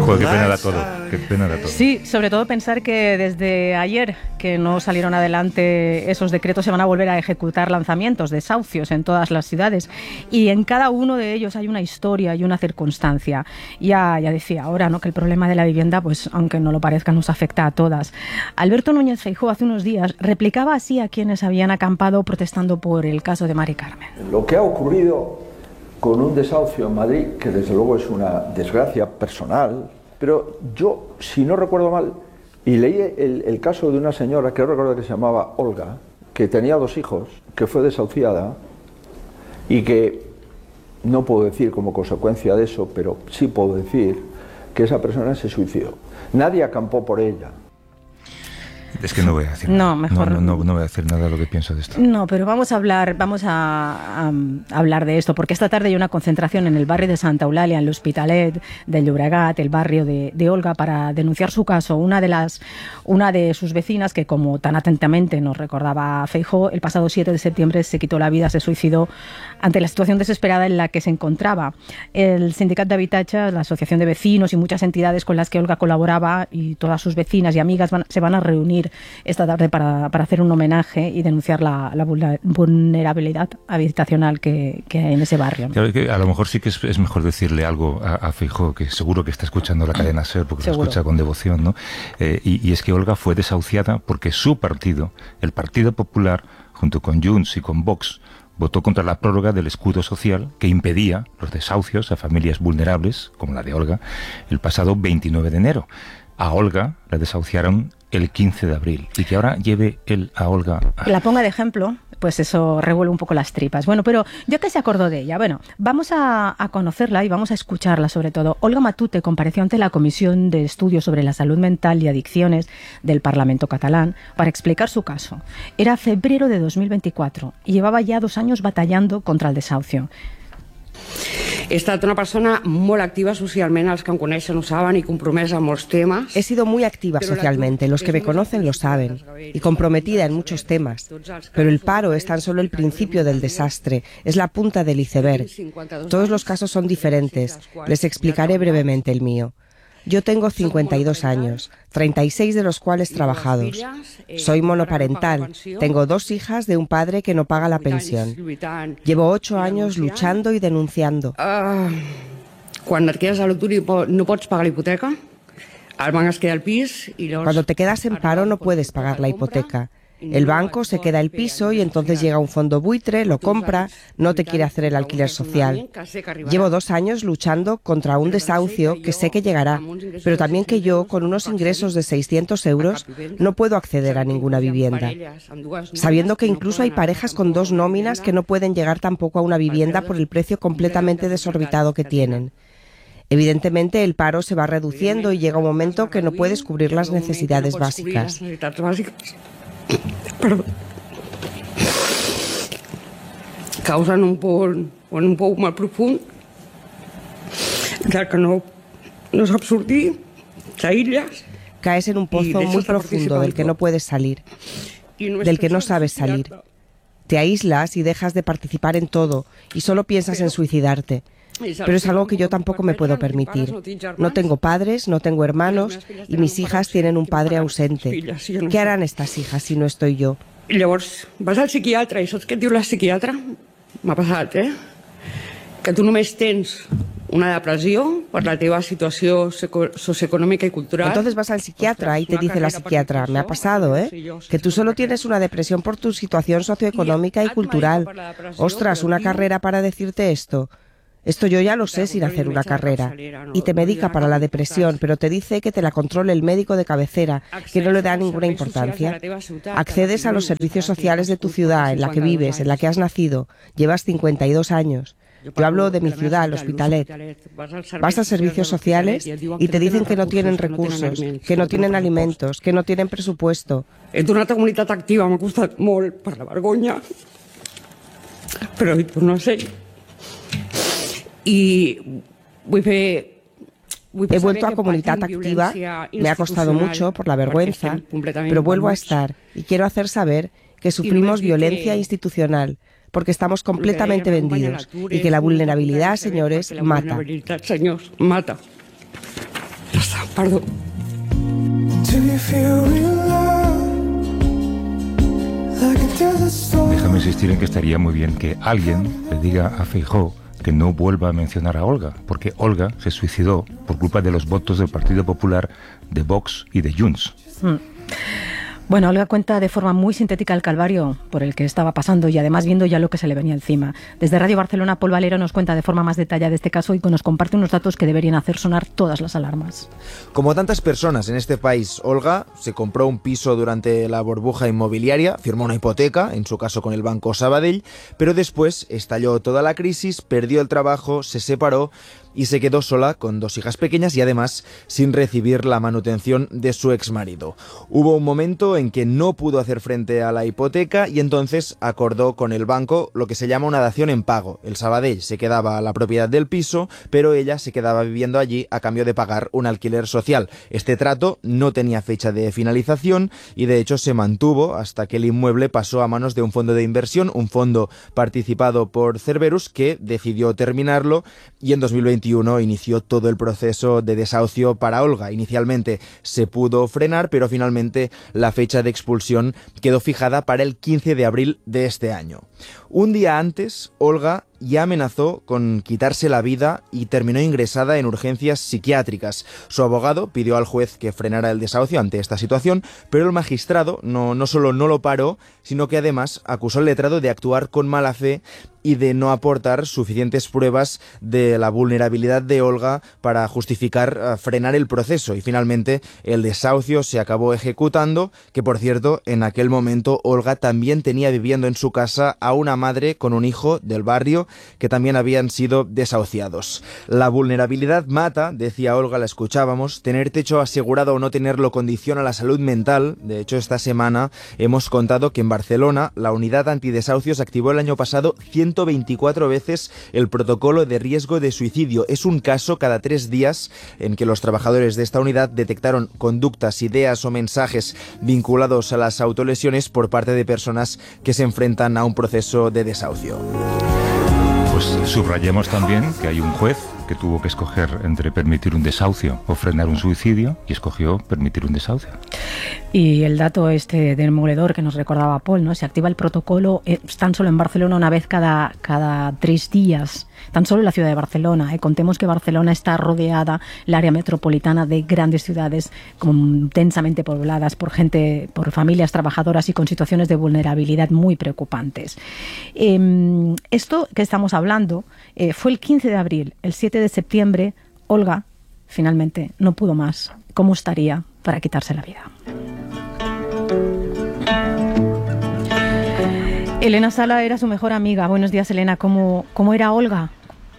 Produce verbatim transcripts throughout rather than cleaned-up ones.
Joder, qué pena da todo, qué pena da todo. Sí, sobre todo pensar que desde ayer que no salieron adelante esos decretos, se van a volver a ejecutar lanzamientos, desahucios en todas las ciudades, y en cada uno de ellos hay una historia y una circunstancia. Ya, ya decía ahora, ¿no?, que el problema de la vivienda, pues aunque no lo parezca, nos afecta a todas. Alberto Núñez Feijóo hace unos días replicaba así a quienes habían acampado protestando por el caso de Mari Carmen. Lo que ha ocurrido con un desahucio en Madrid, que desde luego es una desgracia personal, pero yo, si no recuerdo mal, y leí el, el caso de una señora, creo recordar que se llamaba Olga, que tenía dos hijos, que fue desahuciada y que, no puedo decir como consecuencia de eso, pero sí puedo decir que esa persona se suicidó. Nadie acampó por ella. Es que no voy a decir no, nada. Mejor... No, no, no, no voy a decir nada de lo que pienso de esto. No, pero vamos a hablar, vamos a, a, a hablar de esto, porque esta tarde hay una concentración en el barrio de Santa Eulàlia, en l'Hospitalet del Llobregat, el barrio de, de Olga, para denunciar su caso. Una de las, una de sus vecinas, que como tan atentamente nos recordaba Feijóo, el pasado siete de septiembre se quitó la vida, se suicidó ante la situación desesperada en la que se encontraba. El Sindicat d'Habitatge, la asociación de vecinos y muchas entidades con las que Olga colaboraba, y todas sus vecinas y amigas van, se van a reunir esta tarde para, para hacer un homenaje y denunciar la, la vulnerabilidad habitacional que, que hay en ese barrio. Claro, que a lo mejor sí que es, es mejor decirle algo a, a Feijóo, que seguro que está escuchando la cadena SER, porque seguro. Lo escucha con devoción, ¿no? Eh, y, y es que Olga fue desahuciada porque su partido, el Partido Popular, junto con Junts y con Vox, votó contra la prórroga del escudo social que impedía los desahucios a familias vulnerables, como la de Olga, el pasado veintinueve de enero. A Olga la desahuciaron el quince de abril, y que ahora lleve él a Olga a... La ponga de ejemplo, pues eso revuelve un poco las tripas. Bueno, pero ya que se acordó de ella, bueno, vamos a, a conocerla y vamos a escucharla sobre todo. Olga Matute compareció ante la Comisión de Estudios sobre la Salud Mental y Adicciones del Parlamento catalán para explicar su caso. Era febrero de dos mil veinticuatro y llevaba ya dos años batallando contra el desahucio. He estat una persona molt activa socialment, els que em coneixen ho saben, y compromesa en molts temas. He sido muy activa socialmente, los que me conocen lo saben, y comprometida en muchos temas. Pero el paro es tan solo el principio del desastre, es la punta del iceberg. Todos los casos son diferentes, les explicaré brevemente el mío. Yo tengo cincuenta y dos años, treinta y seis de los cuales trabajados. Soy monoparental, tengo dos hijas de un padre que no paga la pensión. Llevo ocho años luchando y denunciando. Uh, quan et quedes a l'atur i no pots pagar la hipoteca, el banc es queda el pis i llavors... Cuando te quedas en paro no puedes pagar la hipoteca. El banco se queda el piso y entonces llega un fondo buitre, lo compra, no te quiere hacer el alquiler social. Llevo dos años luchando contra un desahucio que sé que llegará, pero también que yo, con unos ingresos de seiscientos euros, no puedo acceder a ninguna vivienda. Sabiendo que incluso hay parejas con dos nóminas que no pueden llegar tampoco a una vivienda por el precio completamente desorbitado que tienen. Evidentemente el paro se va reduciendo y llega un momento que no puedes cubrir las necesidades básicas. Perdó. Causen un por, un pou molt profund del que no, no saps sortir, t'aïlles. Caes en un pozo muy profundo del que no puedes salir, del que no sabes salir. Te aíslas y dejas de participar en todo y solo piensas en suicidarte. Pero es algo que yo tampoco me puedo permitir. No tengo padres, no tengo hermanos y mis hijas tienen un padre ausente. ¿Qué harán estas hijas si no estoy yo? I llavors vas al psiquiatre i saps què et diu la psiquiatra? M'ha passat, eh? Que tu només tens una depressió per la teva situació socioeconòmica y cultural. Entonces vas al psiquiatra y te dice la psiquiatra, me ha pasado, ¿eh? Que tú solo tienes una depresión por tu situación socioeconómica y cultural. Ostras, una carrera para decirte esto. Esto yo ya lo sé sin hacer una carrera. Y te medica para la depresión, pero te dice que te la controle el médico de cabecera, que no le da ninguna importancia. Accedes a los servicios sociales de tu ciudad, en la que vives, en la que has nacido. Llevas cincuenta y dos años. Yo hablo de mi ciudad, el Hospitalet. Vas a servicios sociales y te dicen que no tienen recursos, que no tienen alimentos, que no tienen presupuesto. He tornat a comunitat activa, m'ha costat molt per la vergonya, però no sé. Y he vuelto a comunidad activa, me ha costado mucho por la vergüenza, pero vuelvo a estar y quiero hacer saber que sufrimos violencia institucional, porque estamos completamente vendidos y que la vulnerabilidad, señores, mata. Ya está, perdó. Déjame insistir en que estaría muy bien que alguien le diga a Feijóo que no vuelva a mencionar a Olga, porque Olga se suicidó por culpa de los votos del Partido Popular, de Vox y de Junts. Mm. Bueno, Olga cuenta de forma muy sintética el calvario por el que estaba pasando y además viendo ya lo que se le venía encima. Desde Radio Barcelona, Pol Valero nos cuenta de forma más detallada de este caso y nos comparte unos datos que deberían hacer sonar todas las alarmas. Como tantas personas en este país, Olga se compró un piso durante la burbuja inmobiliaria, firmó una hipoteca, en su caso con el Banco Sabadell, pero después estalló toda la crisis, perdió el trabajo, se separó y se quedó sola con dos hijas pequeñas y además sin recibir la manutención de su exmarido. Hubo un momento en que no pudo hacer frente a la hipoteca y entonces acordó con el banco lo que se llama una dación en pago. El Sabadell se quedaba la propiedad del piso, pero ella se quedaba viviendo allí a cambio de pagar un alquiler social. Este trato no tenía fecha de finalización y de hecho se mantuvo hasta que el inmueble pasó a manos de un fondo de inversión, un fondo participado por Cerberus, que decidió terminarlo y en dos mil veintiuno inició todo el proceso de desahucio para Olga. Inicialmente se pudo frenar, pero finalmente la fecha de expulsión quedó fijada para el quince de abril de este año. Un día antes, Olga ya amenazó con quitarse la vida y terminó ingresada en urgencias psiquiátricas. Su abogado pidió al juez que frenara el desahucio ante esta situación, pero el magistrado no, no solo no lo paró, sino que además acusó al letrado de actuar con mala fe y de no aportar suficientes pruebas de la vulnerabilidad de Olga para justificar uh, frenar el proceso. Y finalmente el desahucio se acabó ejecutando, que por cierto, en aquel momento Olga también tenía viviendo en su casa a una madre con un hijo del barrio que también habían sido desahuciados. La vulnerabilidad mata, decía Olga, la escuchábamos, tener techo asegurado o no tenerlo condiciona la salud mental. De hecho, esta semana hemos contado que en Barcelona la unidad antidesahucios activó el año pasado ciento veinticuatro veces el protocolo de riesgo de suicidio. Es un caso cada tres días en que los trabajadores de esta unidad detectaron conductas, ideas o mensajes vinculados a las autolesiones por parte de personas que se enfrentan a un proceso de desahucio. Pues subrayemos también que hay un juez que tuvo que escoger entre permitir un desahucio o frenar un suicidio y escogió permitir un desahucio. Y el dato este demoledor que nos recordaba Paul, ¿no? Se activa el protocolo eh, tan solo en Barcelona una vez cada, cada tres días, tan solo en la ciudad de Barcelona. ¿eh? Contemos que Barcelona está rodeada, el área metropolitana, de grandes ciudades con, densamente pobladas por gente, por familias trabajadoras y con situaciones de vulnerabilidad muy preocupantes. Eh, esto que estamos hablando eh, fue el quince de abril, el siete de septiembre, Olga finalmente no pudo más. ¿Cómo estaría para quitarse la vida? Elena Sala era su mejor amiga. Buenos días, Elena. ¿Cómo, cómo era Olga?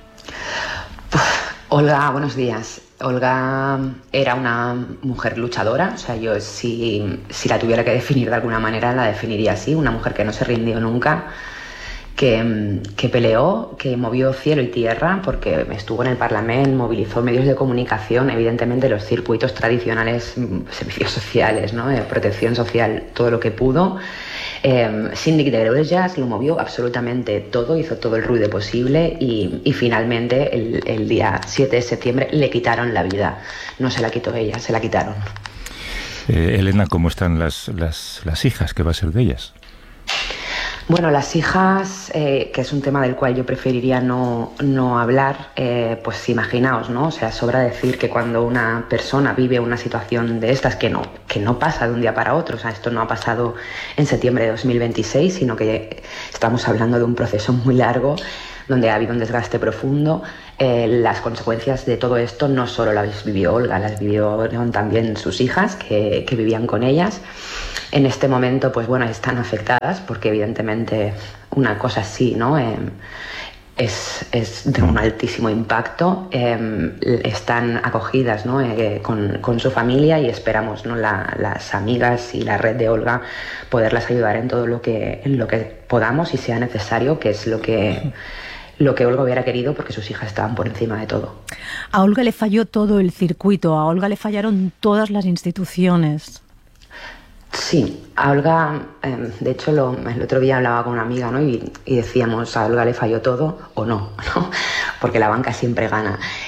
Olga, buenos días. Olga era una mujer luchadora, o sea, yo si, si la tuviera que definir de alguna manera la definiría así, una mujer que no se rindió nunca, que, que peleó, que movió cielo y tierra porque estuvo en el Parlamento, movilizó medios de comunicación, evidentemente los circuitos tradicionales, servicios sociales, ¿no? Eh, protección social, todo lo que pudo. Eh, Síndic de Greuges lo movió absolutamente todo, hizo todo el ruido posible y, y finalmente el, el día siete de septiembre le quitaron la vida. No se la quitó ella, se la quitaron. Eh, Elena, ¿cómo están las, las, las hijas? ¿Qué va a ser de ellas? Bueno, las hijas, eh, que es un tema del cual yo preferiría no, no hablar, eh, pues imaginaos, ¿no? O sea, sobra decir que cuando una persona vive una situación de estas, que no, que no pasa de un día para otro, o sea, esto no ha pasado en septiembre de dos mil veintiséis, sino que estamos hablando de un proceso muy largo, donde ha habido un desgaste profundo. Eh, las consecuencias de todo esto no solo las vivió Olga, las vivieron también sus hijas, que, que vivían con ellas. En este momento, pues bueno, están afectadas porque evidentemente una cosa así, ¿no? Eh, es, es de un altísimo impacto. Eh, están acogidas, ¿no? Eh, con, con su familia y esperamos, ¿no? La, las amigas y la red de Olga poderlas ayudar en todo lo que, en lo que podamos y sea necesario, que es lo que... lo que Olga hubiera querido, porque sus hijas estaban por encima de todo. A Olga le falló todo el circuito, a Olga le fallaron todas las instituciones. Sí, a Olga, eh, de hecho lo, el otro día hablaba con una amiga, ¿no? y, y decíamos, a Olga le falló todo o no, ¿no? Porque la banca siempre gana.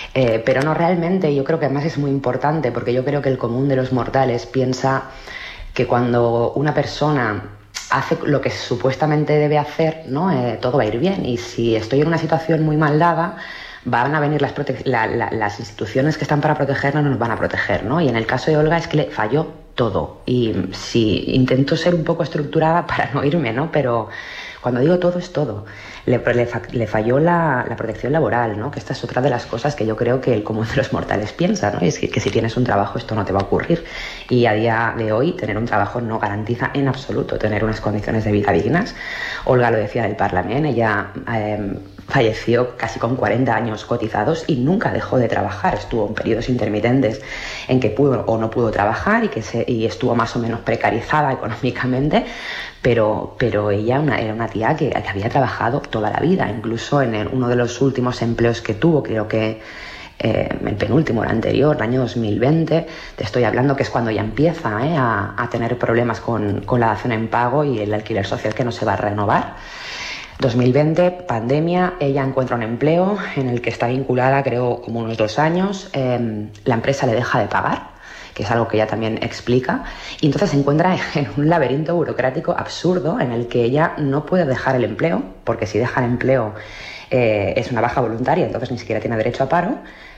Eh, pero no realmente, yo creo que además es muy importante, porque yo creo que el común de los mortales piensa que cuando una persona hace lo que supuestamente debe hacer, ¿no? Eh, todo va a ir bien. Y si estoy en una situación muy mal dada, van a venir las, la, la, las instituciones que están para protegernos, no nos van a proteger, ¿no? Y en el caso de Olga es que le falló todo. Y sí, intento ser un poco estructurada para no irme, ¿no? Pero cuando digo todo, es todo. Le, le, le falló la, la protección laboral, ¿no? Que esta es otra de las cosas que yo creo que el común de los mortales piensa, ¿no? Y es que, que si tienes un trabajo esto no te va a ocurrir. Y a día de hoy tener un trabajo no garantiza en absoluto tener unas condiciones de vida dignas. Olga lo decía en el Parlamento, ella eh, falleció casi con cuarenta años cotizados y nunca dejó de trabajar. Estuvo en periodos intermitentes en que pudo o no pudo trabajar y, que se, y estuvo más o menos precarizada económicamente, pero, pero ella una, era una tía que, que había trabajado toda la vida. Incluso en el, uno de los últimos empleos que tuvo, creo que eh, el penúltimo, el anterior, el año dos mil veinte, te estoy hablando que es cuando ya empieza eh, a, a tener problemas con, con la dación en pago y el alquiler social que no se va a renovar. dos mil veinte, pandemia, ella encuentra un empleo en el que está vinculada, creo, como unos dos años. Eh, la empresa le deja de pagar, que es algo que ella también explica, y entonces se encuentra en un laberinto burocrático absurdo en el que ella no puede dejar el empleo, porque si deja el empleo eh, es una baja voluntaria, entonces ni siquiera tiene derecho a paro,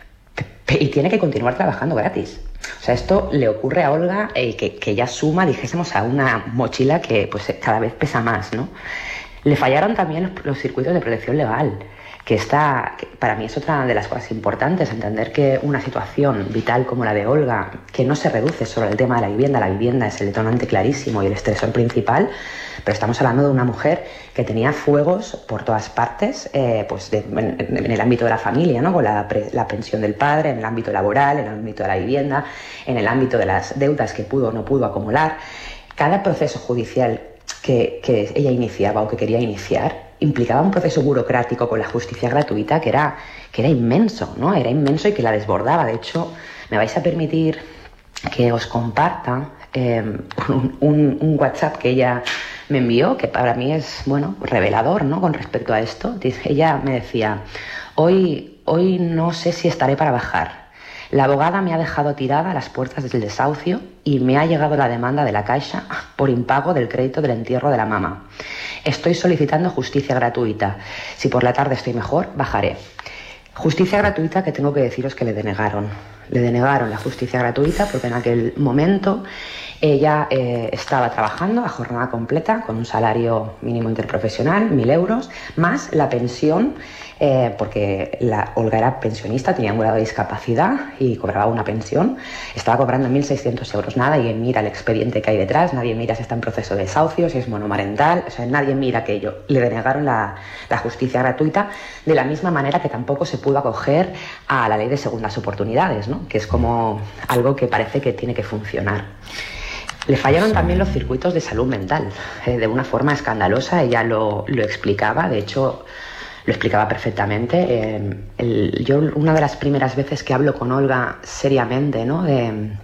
y tiene que continuar trabajando gratis. O sea, esto le ocurre a Olga, eh, que, que ella suma, dijésemos, a una mochila que pues cada vez pesa más, ¿no? Le fallaron también los, los circuitos de protección legal, que esta, que para mí es otra de las cosas importantes, entender que una situación vital como la de Olga, que no se reduce solo al tema de la vivienda, la vivienda es el detonante clarísimo y el estresor principal, pero estamos hablando de una mujer que tenía fuegos por todas partes, eh, pues de, en, en el ámbito de la familia, ¿no? Con la, pre, la pensión del padre, en el ámbito laboral, en el ámbito de la vivienda, en el ámbito de las deudas que pudo o no pudo acumular. Cada proceso judicial que, que ella iniciaba o que quería iniciar implicaba un proceso burocrático con la justicia gratuita que era, que era inmenso, ¿no? Era inmenso y que la desbordaba. De hecho, me vais a permitir que os comparta eh, un, un, un WhatsApp que ella me envió, que para mí es, bueno, revelador, ¿no? Con respecto a esto. Ella me decía, hoy, hoy no sé si estaré para bajar. La abogada me ha dejado tirada a las puertas del desahucio y me ha llegado la demanda de la Caixa por impago del crédito del entierro de la mamá. Estoy solicitando justicia gratuita. Si por la tarde estoy mejor, bajaré. Justicia gratuita que tengo que deciros que le denegaron. Le denegaron la justicia gratuita porque en aquel momento ella eh, estaba trabajando a jornada completa con un salario mínimo interprofesional, mil euros, más la pensión, eh, porque la Olga era pensionista, tenía un grado de discapacidad y cobraba una pensión. Estaba cobrando mil seiscientos euros. Nadie mira el expediente que hay detrás, nadie mira si está en proceso de desahucio, si es monomarental, o sea, nadie mira aquello. Le denegaron la, la justicia gratuita de la misma manera que tampoco se pudo acoger a la ley de segundas oportunidades, ¿no? Que es como algo que parece que tiene que funcionar. Le fallaron también los circuitos de salud mental, eh, de una forma escandalosa. Ella lo, lo explicaba, de hecho lo explicaba perfectamente. Eh, el, yo una de las primeras veces que hablo con Olga seriamente, ¿no? de,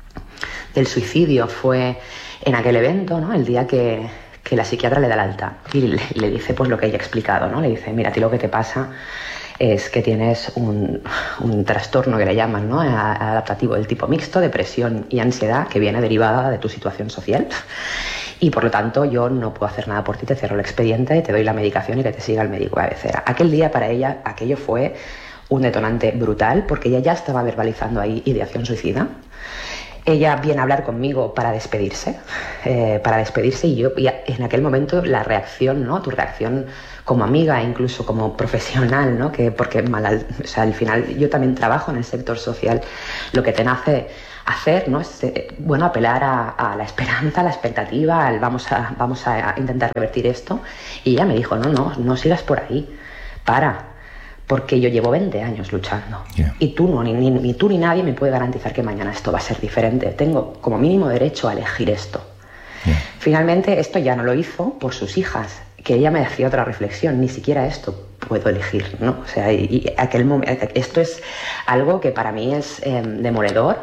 del suicidio fue en aquel evento, ¿no? El día que, que la psiquiatra le da el alta y le, le dice pues lo que ella ha explicado, ¿no? Le dice, mira, a ti lo que te pasa es que tienes un, un trastorno que le llaman, ¿no? Adaptativo del tipo mixto, depresión y ansiedad, que viene derivada de tu situación social. Y por lo tanto yo no puedo hacer nada por ti, te cierro el expediente, te doy la medicación y que te siga el médico de cabecera. Aquel día para ella aquello fue un detonante brutal porque ella ya estaba verbalizando ahí ideación suicida. Ella viene a hablar conmigo para despedirse, eh, para despedirse y yo y en aquel momento la reacción, ¿no? Tu reacción como amiga e incluso como profesional, ¿no? Que porque mal, o sea, al final yo también trabajo en el sector social, lo que te nace hacer, ¿no? Es eh, bueno, apelar a, a la esperanza, a la expectativa, al vamos a vamos a intentar revertir esto. Y ella me dijo, no, no, no sigas por ahí, para. Porque yo llevo veinte años luchando. Yeah. Y tú no, ni, ni, ni tú ni nadie me puede garantizar que mañana esto va a ser diferente. Tengo como mínimo derecho a elegir esto. Yeah. Finalmente, esto ya no lo hizo por sus hijas, que ella me hacía otra reflexión. Ni siquiera esto puedo elegir, ¿no? O sea, y, y aquel momento, esto es algo que para mí es eh, demoledor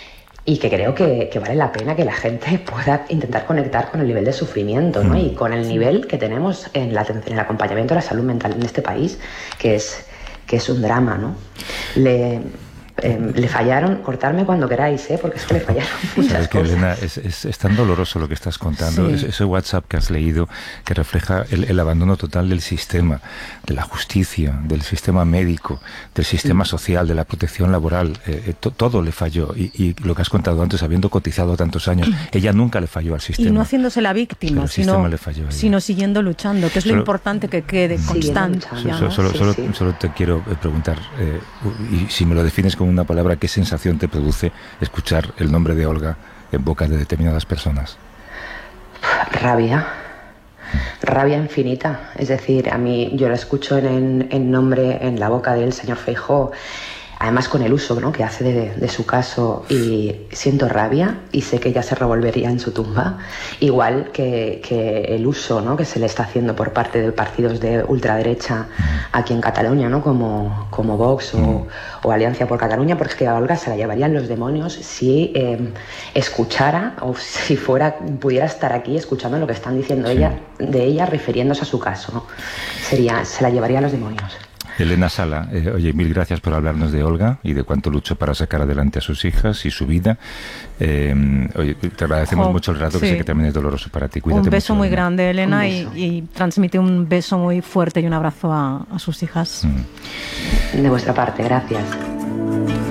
y que creo que, que vale la pena que la gente pueda intentar conectar con el nivel de sufrimiento, ¿no? Mm. Y con el nivel que tenemos en, la, en el acompañamiento de la salud mental en este país, que es... que es un drama, ¿no? le... Eh, le fallaron, cortarme cuando queráis, ¿eh? Porque es que le fallaron muchas Sabes que, cosas. Elena, es, es, es tan doloroso lo que estás contando, Sí. es, ese WhatsApp que has leído que refleja el, el abandono total del sistema, de la justicia, del sistema médico, del sistema social, de la protección laboral, eh, eh, to, todo le falló. Y, y lo que has contado antes, habiendo cotizado tantos años, ella nunca le falló al sistema. Y no haciéndose la víctima, sino, le falló a ella. sino siguiendo luchando, que es Solo, lo importante que quede constante. Solo, ¿no? solo, sí, solo, sí. solo te quiero preguntar, eh, y si me lo defines con una palabra, ¿qué sensación te produce escuchar el nombre de Olga en boca de determinadas personas? Rabia, rabia infinita. Es decir, a mí yo la escucho en, en nombre, en la boca del señor Feijóo, además con el uso, ¿no?, que hace de, de su caso, y siento rabia y sé que ella se revolvería en su tumba, igual que, que el uso, ¿no?, que se le está haciendo por parte de partidos de ultraderecha aquí en Cataluña, ¿no?, como, como Vox o, o Alianza por Cataluña, porque es que a Olga se la llevarían los demonios si eh, escuchara o si fuera pudiera estar aquí escuchando lo que están diciendo sí. ella de ella refiriéndose a su caso, ¿no? Sería, se la llevarían los demonios. Elena Sala, eh, oye, mil gracias por hablarnos de Olga y de cuánto luchó para sacar adelante a sus hijas y su vida. Eh, oye, te agradecemos oh, mucho el rato, sí. que sé que también es doloroso para ti. Cuídate un beso mucho, muy Elena. grande, Elena, y, y transmite un beso muy fuerte y un abrazo a, a sus hijas. Mm. De vuestra parte, gracias.